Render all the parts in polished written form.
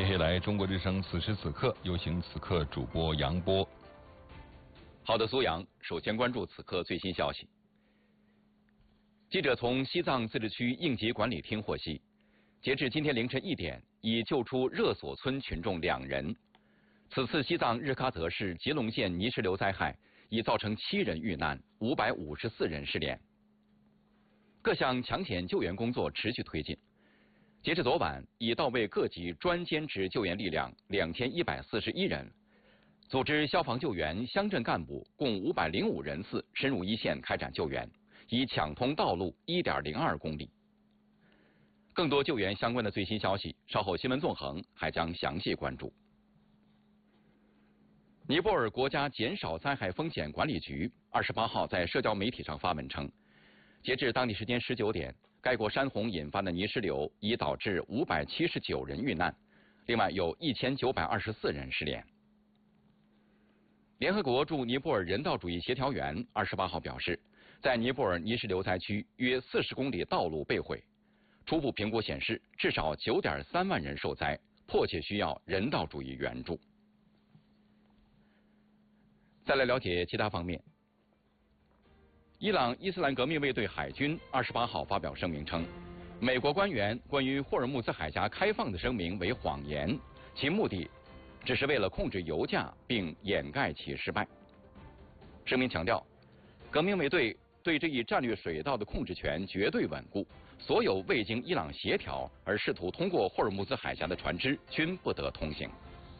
接下来，中国之声此时此刻有请此刻主播杨波。 好的，苏阳，首先关注此刻最新消息。记者从西藏自治区应急管理厅获悉，截至今天凌晨1点，已救出热所村群众2人。此次西藏日喀则市吉隆县泥石流灾害已造成7人遇难，554人失联。各项抢险救援工作持续推进。截至昨晚，已到位各级专兼职救援力量2141人，组织消防救援、乡镇干部共505人次深入一线开展救援，已抢通道路1.02公里。更多救援相关的最新消息，稍后新闻纵横还将详细关注。尼泊尔国家减少灾害风险管理局28号在社交媒体上发文称，截至当地时间19点，该国山洪引发的泥石流已导致579人遇难，另外有1924人失联。联合国驻尼泊尔人道主义协调员28号表示，在尼泊尔泥石流灾区约40公里道路被毁，初步评估显示至少9.3万人受灾，迫切需要人道主义援助。再来了解其他方面。伊朗伊斯兰革命卫队海军28号发表声明称，美国官员关于霍尔木兹海峡开放的声明为谎言，其目的只是为了控制油价并掩盖其失败。声明强调，革命卫队对这一战略水道的控制权绝对稳固，所有未经伊朗协调而试图通过霍尔木兹海峡的船只均不得通行。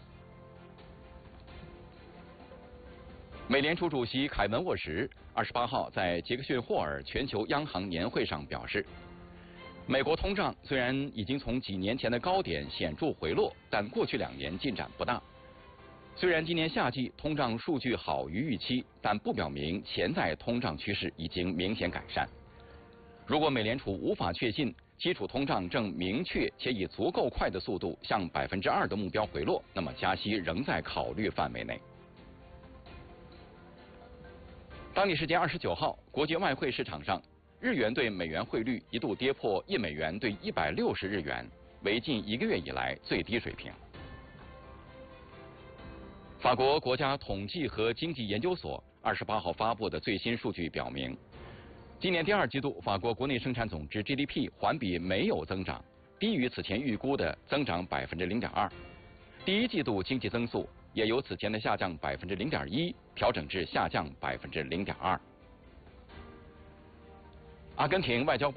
美联储主席凯文沃什28号在杰克逊霍尔全球央行年会上表示，美国通胀虽然已经从几年前的高点显著回落，但过去2年进展不大。虽然今年夏季通胀数据好于预期，但不表明潜在通胀趋势已经明显改善。如果美联储无法确信基础通胀正明确且以足够快的速度向2%的目标回落，那么加息仍在考虑范围内。当地时间29号，国际外汇市场上，日元对美元汇率一度跌破1美元兑160日元，为近1个月以来最低水平。法国国家统计和经济研究所28号发布的最新数据表明，今年第2季度法国国内生产总值 GDP 环比没有增长，低于此前预估的增长0.2%。第1季度经济增速也由此前的下降0.1%调整至下降0.2%。阿根廷外交